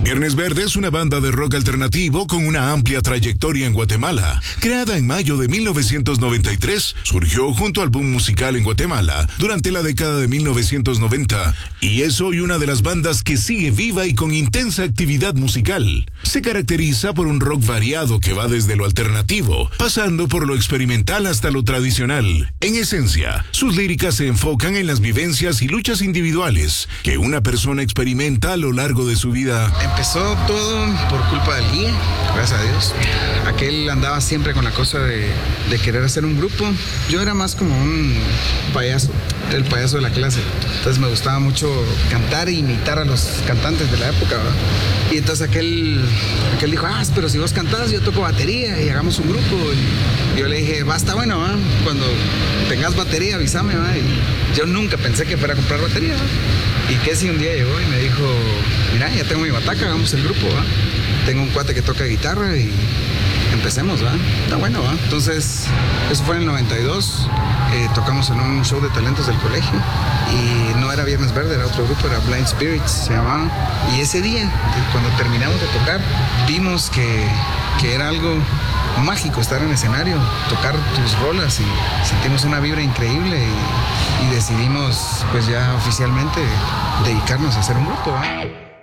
Viernes Verde es una banda de rock alternativo con una amplia trayectoria en Guatemala. Creada en mayo de 1993, surgió junto al boom musical en Guatemala durante la década de 1990 y es hoy una de las bandas que sigue viva y con intensa actividad musical. Se caracteriza por un rock variado que va desde lo alternativo, pasando por lo experimental hasta lo tradicional. En esencia, sus líricas se enfocan en las vivencias y luchas individuales que una persona experimenta a lo largo de su vida. Empezó todo por culpa del guía, gracias a Dios. Aquel andaba siempre con la cosa de querer hacer un grupo. Yo era más como un payaso, el payaso de la clase. Entonces me gustaba mucho cantar e imitar a los cantantes de la época, ¿verdad? Y entonces aquel dijo, pero si vos cantás, yo toco batería y hagamos un grupo. Y yo le dije, basta, bueno, ¿va? Cuando tengas batería avísame, ¿va? Y yo nunca pensé que fuera a comprar batería, ¿va? Y que si un día llegó y me dijo, mira, ya tengo mi bataca, hagamos el grupo, ¿va? Tengo un cuate que toca guitarra y empecemos, ¿va? Está bueno, ¿va? Entonces, eso fue en el 92, tocamos en un show de talentos del colegio y no era Viernes Verde, era otro grupo, era Blind Spirits, se llamaba. Y ese día, cuando terminamos de tocar, vimos que era algo mágico estar en escenario, tocar tus rolas y sentimos una vibra increíble y decidimos pues ya oficialmente dedicarnos a hacer un grupo, ¿va?